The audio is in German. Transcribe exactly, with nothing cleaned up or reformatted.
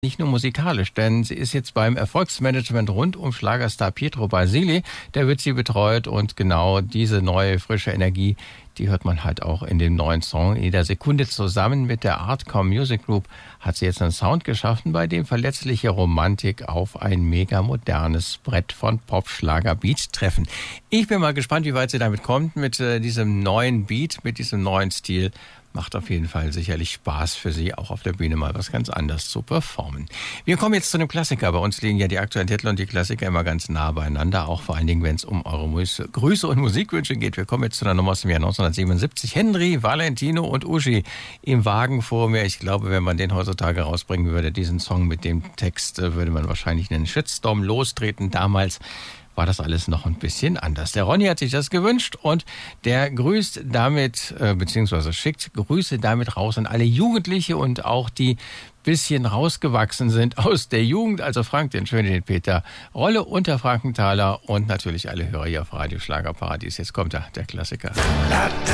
Nicht nur musikalisch, denn sie ist jetzt beim Erfolgsmanagement rund um Schlagerstar Pietro Basili. Der wird sie betreut und genau diese neue, frische Energie, die hört man halt auch in dem neuen Song. In jeder Sekunde zusammen mit der Artcom Music Group hat sie jetzt einen Sound geschaffen, bei dem verletzliche Romantik auf ein mega modernes Brett von Pop-Schlager-Beat treffen. Ich bin mal gespannt, wie weit sie damit kommt mit äh, diesem neuen Beat, mit diesem neuen Stil. Macht auf jeden Fall sicherlich Spaß für sie, auch auf der Bühne mal was ganz anderes zu performen. Wir kommen jetzt zu einem Klassiker. Bei uns liegen ja die aktuellen Titel und die Klassiker immer ganz nah beieinander, auch vor allen Dingen, wenn es um eure Grüße und Musikwünsche geht. Wir kommen jetzt zu einer Nummer aus dem Jahr neunzehnhundertsiebenundsiebzig. Henry, Valentino und Uschi im Wagen vor mir. Ich glaube, wenn man den heutzutage rausbringen würde, diesen Song mit dem Text, würde man wahrscheinlich einen Shitstorm lostreten. Damals war das alles noch ein bisschen anders. Der Ronny hat sich das gewünscht und der grüßt damit, äh, beziehungsweise schickt Grüße damit raus an alle Jugendliche und auch die bisschen rausgewachsen sind aus der Jugend, also Frank, den Schönen, den Peter, Rolle unter Frankenthaler und natürlich alle Hörer hier auf Radio Schlagerparadies. Jetzt kommt er, der Klassiker.